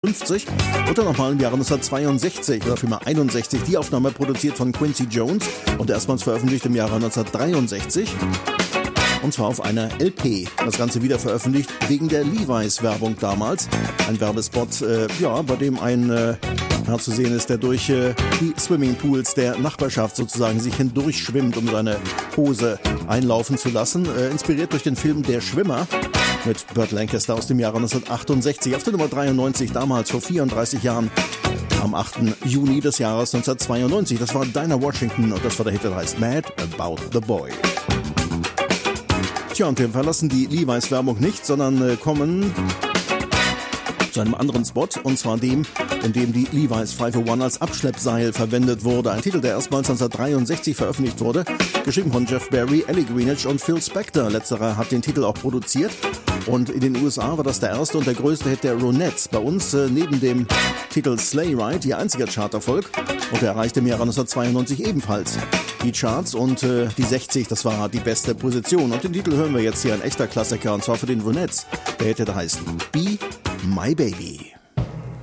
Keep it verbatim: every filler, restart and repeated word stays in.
neunzehnhundertfünfzig und dann nochmal im Jahre neunzehnhundertzweiundsechzig oder vielmehr einundsechzig. Die Aufnahme produziert von Quincy Jones und erstmals veröffentlicht im Jahre neunzehnhundertdreiundsechzig. Und zwar auf einer L P. Das Ganze wieder veröffentlicht wegen der Levi's-Werbung damals. Ein Werbespot, äh, ja, bei dem ein äh, Herr zu sehen ist, der durch äh, die Swimmingpools der Nachbarschaft sozusagen sich hindurchschwimmt, um seine Hose einlaufen zu lassen. Äh, inspiriert durch den Film Der Schwimmer mit Burt Lancaster aus dem Jahre neunzehnhundertachtundsechzig. Auf der Nummer dreiundneunzig, damals vor vierunddreißig Jahren, am achten Juni des Jahres neunzehnhundertzweiundneunzig. Das war Dinah Washington und das war der Hit, der heißt Mad About the Boy. Tja, und wir verlassen die Levi's-Werbung nicht, sondern äh, kommen zu einem anderen Spot, und zwar dem, in dem die Levi's fünfhunderteins als Abschleppseil verwendet wurde. Ein Titel, der erstmals neunzehnhundertdreiundsechzig veröffentlicht wurde, geschrieben von Jeff Barry, Ellie Greenwich und Phil Spector. Letzterer hat den Titel auch produziert und in den U S A war das der erste und der größte Hit der Ronettes. Bei uns äh, neben dem Titel Sleigh Ride ihr einziger Charterfolg und er erreichte im Jahre neunzehnhundertzweiundneunzig ebenfalls die Charts und äh, die sechzig, das war die beste Position. Und den Titel hören wir jetzt hier, ein echter Klassiker, und zwar für den Ronettes. Der Hit, der heißt Be My Baby.